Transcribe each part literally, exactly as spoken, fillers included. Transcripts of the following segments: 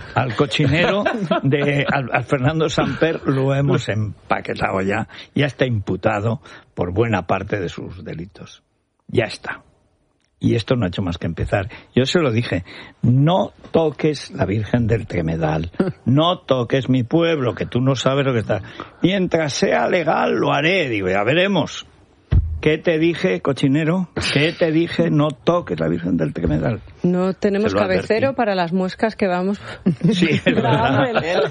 al cochinero de al, al Fernando Samper lo hemos empaquetado ya. Ya está imputado por buena parte de sus delitos. Ya está. Y esto no ha hecho más que empezar. Yo se lo dije, no toques la Virgen del Tremedal, no toques mi pueblo, que tú no sabes lo que está. Mientras sea legal lo haré. Digo, ya veremos. ¿Qué te dije, cochinero? ¿Qué te dije? No toques la Virgen del Tremedal. No tenemos cabecero para las muescas que vamos. Sí, es verdad.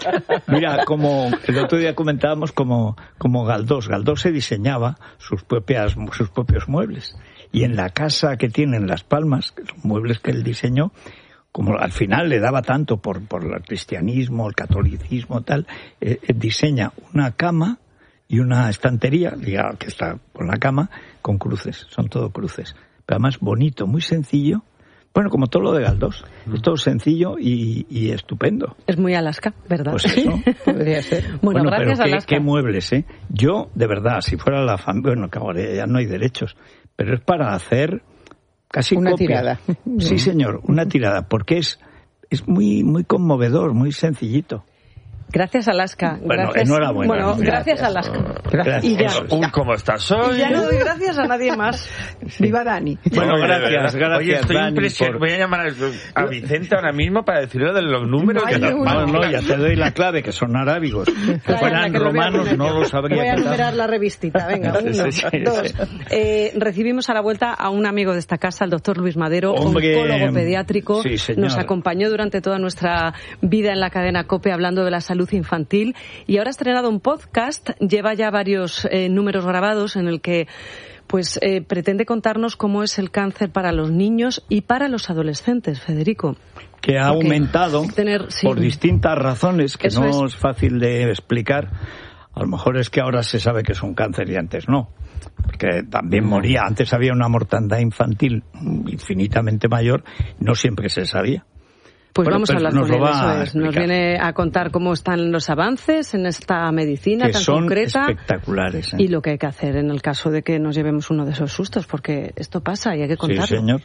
Mira, como el otro día comentábamos como, como Galdós. Galdós se diseñaba sus propias, sus propios muebles. Y en la casa que tiene en Las Palmas, los muebles que él diseñó, como al final le daba tanto por, por el cristianismo, el catolicismo, tal, eh, eh, diseña una cama y una estantería, digamos, que está con la cama, con cruces, son todo cruces. Pero además bonito, muy sencillo. Bueno, como todo lo de Galdós, mm. es todo sencillo y, y estupendo. Es muy Alaska, ¿verdad? Pues eso, podría ser. Bueno, bueno gracias, pero qué, Alaska. qué muebles, ¿eh? Yo, de verdad, si fuera la familia, bueno, que ahora ya no hay derechos, pero es para hacer casi una copias. tirada. Sí, señor, una tirada, porque es, es muy, muy conmovedor, muy sencillito. Gracias, Alaska. Bueno, gracias. enhorabuena. Bueno, gracias, Alaska. Gracias. Y ya. Uy, ¿cómo estás hoy? Y ya no doy gracias a nadie más. Sí. Viva Dani. Bueno, Oye, gracias, gracias, Oye, estoy Dani. impresionado. Por... Voy a llamar a, a Vicente ahora mismo para decirle de los números. No, que no, No, no, ya te doy la clave, que son arábigos. Que fueran que lo voy a romanos, poner. no los habría Voy a quitado. numerar la revistita. Venga, uno, Sí, sí, sí, dos. sí. Eh, recibimos a la vuelta a un amigo de esta casa, el doctor Luis Madero, Hombre, oncólogo pediátrico. sí, señor. Nos acompañó durante toda nuestra vida en la cadena COPE hablando de la salud infantil. Y ahora ha estrenado un podcast, lleva ya varios eh, números grabados en el que pues eh, pretende contarnos cómo es el cáncer para los niños y para los adolescentes, Federico. Que ha Porque aumentado tener, sí. por distintas razones que Eso no es. es fácil de explicar. A lo mejor es que ahora se sabe que es un cáncer y antes no. Porque también moría. Antes había una mortandad infantil infinitamente mayor. No siempre se sabía. Pues bueno, vamos a hablar nos con lo él, va eso a es. Nos explicar. viene a contar cómo están los avances en esta medicina Que tan son concreta espectaculares. ¿eh? y lo que hay que hacer en el caso de que nos llevemos uno de esos sustos, porque esto pasa y hay que contarlo. Sí, señor.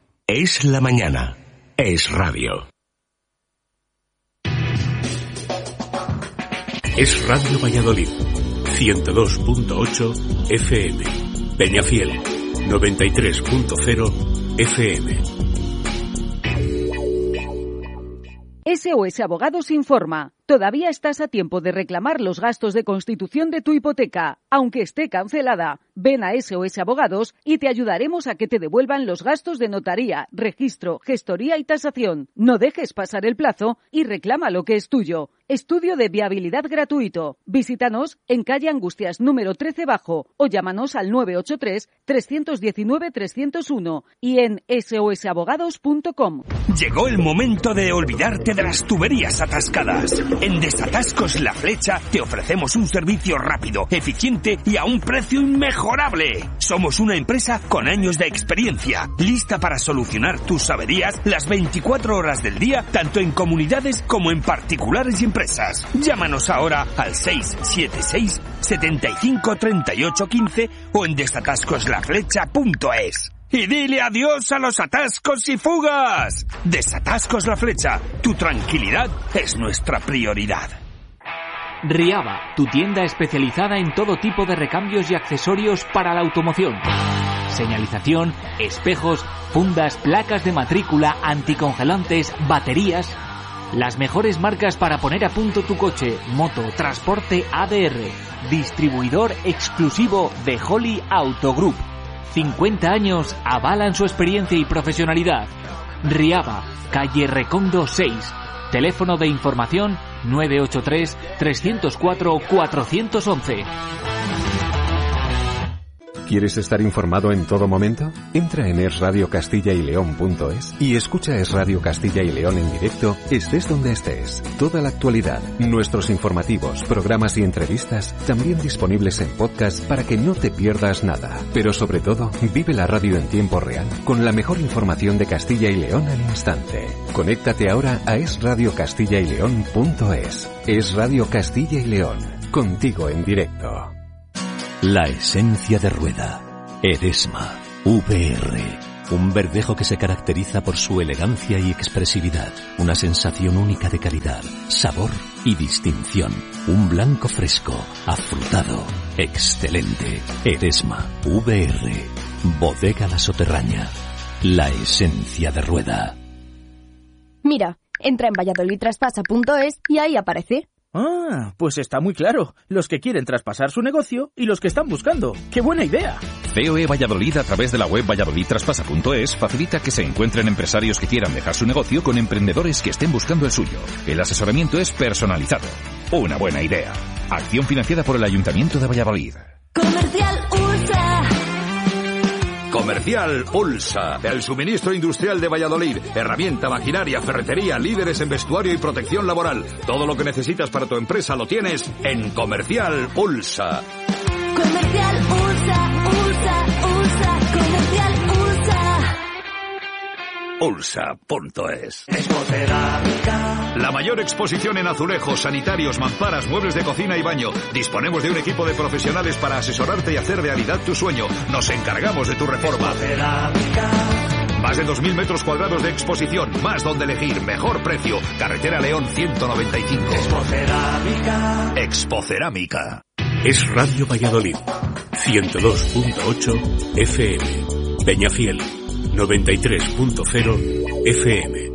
Es la mañana. Es radio. Es Radio Valladolid. ciento dos punto ocho F M. Peñafiel. noventa y tres punto cero F M. S O S Abogados informa. Todavía estás a tiempo de reclamar los gastos de constitución de tu hipoteca. Aunque esté cancelada, ven a S O S Abogados y te ayudaremos a que te devuelvan los gastos de notaría, registro, gestoría y tasación. No dejes pasar el plazo y reclama lo que es tuyo. Estudio de viabilidad gratuito. Visítanos en calle Angustias número trece bajo o llámanos al nueve ocho tres, tres uno nueve, tres cero uno y en s o s abogados punto com. Llegó el momento de olvidarte de las tuberías atascadas. En Desatascos La Flecha te ofrecemos un servicio rápido, eficiente y a un precio inmejorable. Somos una empresa con años de experiencia, lista para solucionar tus averías las veinticuatro horas del día, tanto en comunidades como en particulares y empresas. Llámanos ahora al seis siete seis, setenta y cinco, treinta y ocho, quince o en desatascos la flecha punto es. Y dile adiós a los atascos y fugas. Desatascos La Flecha. Tu tranquilidad es nuestra prioridad. Riaba, tu tienda especializada en todo tipo de recambios y accesorios para la automoción. Señalización, espejos, fundas, placas de matrícula, anticongelantes, baterías. Las mejores marcas para poner a punto tu coche, moto, transporte A D R. Distribuidor exclusivo de Holly Auto Group. cincuenta años avalan su experiencia y profesionalidad. Riaba, calle Recondo seis. Teléfono de información nueve ocho tres, tres cero cuatro, cuatro uno uno. ¿Quieres estar informado en todo momento? Entra en es radio castilla y león punto es y escucha Es Radio Castilla y León en directo, estés donde estés. Toda la actualidad, nuestros informativos, programas y entrevistas, también disponibles en podcast para que no te pierdas nada. Pero sobre todo, vive la radio en tiempo real, con la mejor información de Castilla y León al instante. Conéctate ahora a es radio castilla y león punto es. Es Radio Castilla y León, contigo en directo. La esencia de Rueda. Edesma. V R. Un verdejo que se caracteriza por su elegancia y expresividad. Una sensación única de calidad, sabor y distinción. Un blanco fresco, afrutado, excelente. Eresma, V R, Bodega La Soterraña. La esencia de Rueda. Mira, entra en valladolid traspasa punto es y ahí aparece. Ah, pues está muy claro. Los que quieren traspasar su negocio y los que están buscando. ¡Qué buena idea! C O E Valladolid, a través de la web valladolid traspasa punto es, facilita que se encuentren empresarios que quieran dejar su negocio con emprendedores que estén buscando el suyo. El asesoramiento es personalizado. Una buena idea. Acción financiada por el Ayuntamiento de Valladolid. Comercial Ursa. Comercial Ulsa, el suministro industrial de Valladolid. Herramienta, maquinaria, ferretería, líderes en vestuario y protección laboral. Todo lo que necesitas para tu empresa lo tienes en Comercial Ulsa. Comercial Ursa, Ursa, Ursa, Comercial Ursa. Ulsa punto es. Expocerámica. La mayor exposición en azulejos, sanitarios, mamparas, muebles de cocina y baño. Disponemos de un equipo de profesionales para asesorarte y hacer realidad tu sueño. Nos encargamos de tu reforma. Más de dos mil metros cuadrados de exposición, más donde elegir, mejor precio. Carretera León ciento noventa y cinco. Expocerámica. Expocerámica. Es Radio Valladolid, ciento dos punto ocho F M. Peñafiel, noventa y tres punto cero F M.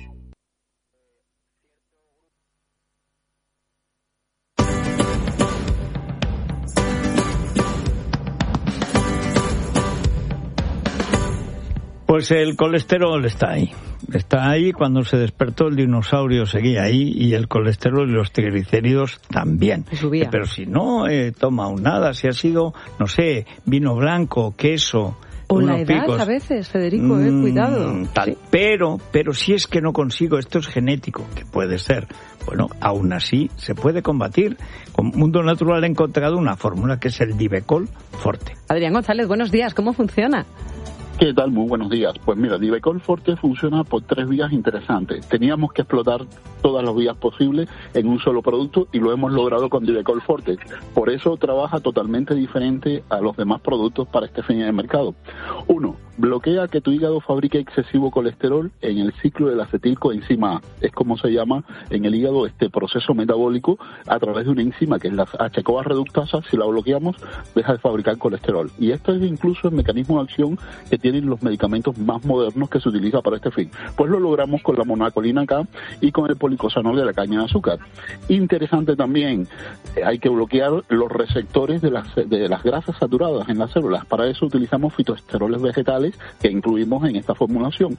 Pues el colesterol está ahí. Está ahí. Cuando se despertó el dinosaurio seguía ahí, y el colesterol y los triglicéridos también. Subía. Pero si no eh, toma un nada, si ha sido, no sé, vino blanco, queso... O la edad picos, a veces, Federico, eh, cuidado. Tal. Sí. Pero, pero si es que no consigo, esto es genético, que puede ser. Bueno, aún así se puede combatir. Con Mundo Natural ha encontrado una fórmula que es el Divecol Forte. Adrián González, buenos días, ¿cómo funciona? ¿Qué tal? Muy buenos días. Pues mira, Divecol Forte funciona por tres vías interesantes. Teníamos que explotar todas las vías posibles en un solo producto y lo hemos logrado con Divecol Forte. Por eso trabaja totalmente diferente a los demás productos para este fin de mercado. Uno, bloquea que tu hígado fabrique excesivo colesterol en el ciclo del acetilcoenzima A. Es como se llama en el hígado este proceso metabólico a través de una enzima que es la H-CoA reductasa. Si la bloqueamos, deja de fabricar colesterol. Y esto es incluso el mecanismo de acción que tienen los medicamentos más modernos que se utilizan para este fin. Pues lo logramos con la monacolina K y con el policosanol de la caña de azúcar. Interesante también, eh, hay que bloquear los receptores de las, de las grasas saturadas en las células. Para eso utilizamos fitoesteroles vegetales que incluimos en esta formulación.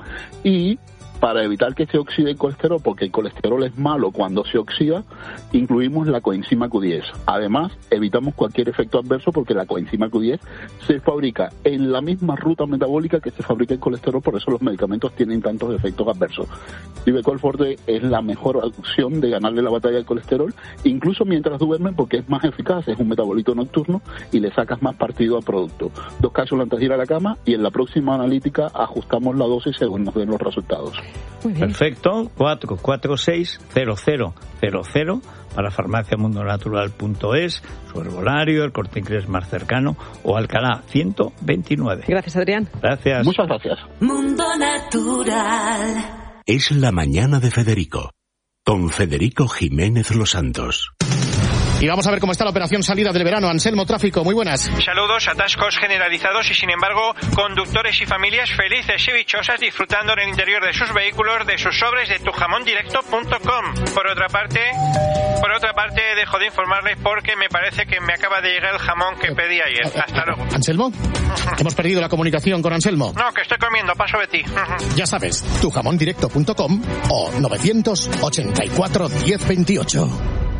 Y para evitar que se oxide el colesterol, porque el colesterol es malo cuando se oxida, incluimos la coenzima Q diez. Además, evitamos cualquier efecto adverso porque la coenzima Q diez se fabrica en la misma ruta metabólica que se fabrica el colesterol, por eso los medicamentos tienen tantos efectos adversos. Divecol Forte es la mejor opción de ganarle la batalla al colesterol, incluso mientras duermen, porque es más eficaz, es un metabolito nocturno y le sacas más partido al producto. Dos cápsulas antes de ir a la cama y en la próxima analítica ajustamos la dosis según nos den los resultados. Perfecto. Cuatro cuatro seis cero cero cero cero para farmacia mundo natural punto es, su herbolario, el Corte Inglés más cercano o Alcalá ciento veintinueve. Gracias, Adrián. Gracias. Muchas gracias. Mundo Natural. Es la mañana de Federico, con Federico Jiménez Los Santos. Y vamos a ver cómo está la operación salida del verano. Anselmo, tráfico, muy buenas. Saludos, atascos generalizados y sin embargo conductores y familias felices y dichosas disfrutando en el interior de sus vehículos de sus sobres de tu jamón directo punto com. Por otra parte, por otra parte dejo de informarles porque me parece que me acaba de llegar el jamón que pedí ayer. Hasta luego. Anselmo, hemos perdido la comunicación con Anselmo. No, que estoy comiendo, paso de ti. Ya sabes, tu jamón directo punto com o novecientos ochenta y cuatro diez veintiocho.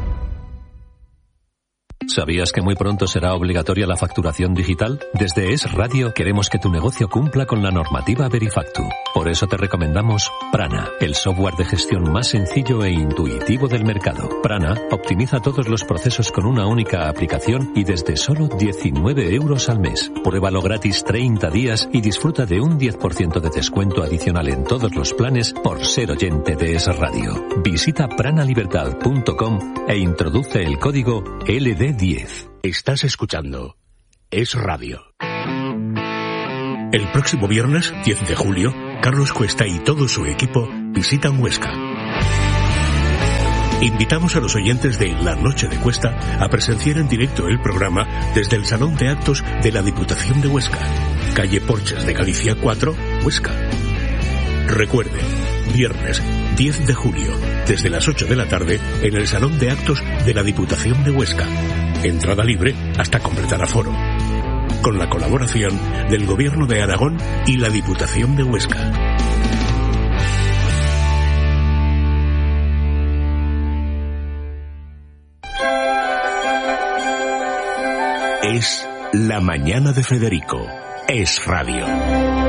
¿Sabías que muy pronto será obligatoria la facturación digital? Desde Es Radio queremos que tu negocio cumpla con la normativa Verifactu. Por eso te recomendamos Prana, el software de gestión más sencillo e intuitivo del mercado. Prana optimiza todos los procesos con una única aplicación y desde solo diecinueve euros al mes. Pruébalo gratis treinta días y disfruta de un diez por ciento de descuento adicional en todos los planes por ser oyente de Es Radio. Visita prana libertad punto com e introduce el código L D diez. Estás escuchando Es Radio. El próximo viernes, diez de julio, Carlos Cuesta y todo su equipo visitan Huesca. Invitamos a los oyentes de La Noche de Cuesta a presenciar en directo el programa desde el Salón de Actos de la Diputación de Huesca, calle Porches de Galicia cuatro, Huesca. Recuerde, viernes diez de julio, desde las ocho de la tarde, en el Salón de Actos de la Diputación de Huesca. Entrada libre hasta completar aforo. Con la colaboración del Gobierno de Aragón y la Diputación de Huesca. Es La Mañana de Federico. Es radio.